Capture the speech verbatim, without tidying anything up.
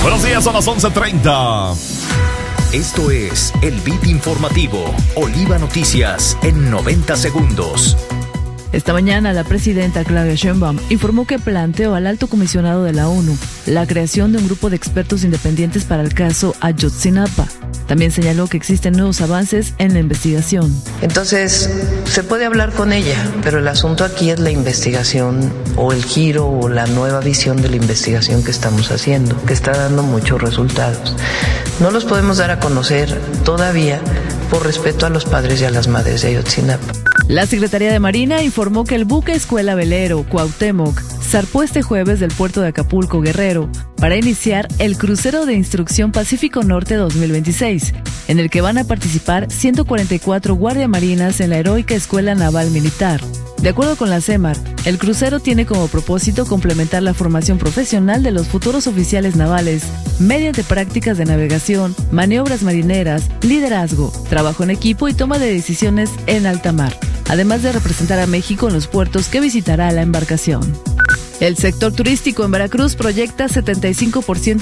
Buenos días, son las once treinta. Esto es el Beat Informativo, Oliva Noticias en noventa segundos. Esta mañana la presidenta Claudia Sheinbaum informó que planteó al alto comisionado de la ONU la creación de un grupo de expertos independientes para el caso Ayotzinapa. También señaló que existen nuevos avances en la investigación. Entonces, se puede hablar con ella, pero el asunto aquí es la investigación o el giro o la nueva visión de la investigación que estamos haciendo, que está dando muchos resultados. No los podemos dar a conocer todavía por respeto a los padres y a las madres de Ayotzinapa. La Secretaría de Marina informó que el buque escuela velero Cuauhtémoc zarpó este jueves del puerto de Acapulco, Guerrero, para iniciar el crucero de instrucción Pacífico Norte dos mil veintiséis, en el que van a participar ciento cuarenta y cuatro guardiamarinas en la heroica Escuela Naval Militar. De acuerdo con la CEMAR, el crucero tiene como propósito complementar la formación profesional de los futuros oficiales navales mediante prácticas de navegación, maniobras marineras, liderazgo, trabajo en equipo y toma de decisiones en alta mar, además de representar a México en los puertos que visitará la embarcación. El sector turístico en Veracruz proyecta setenta y cinco por ciento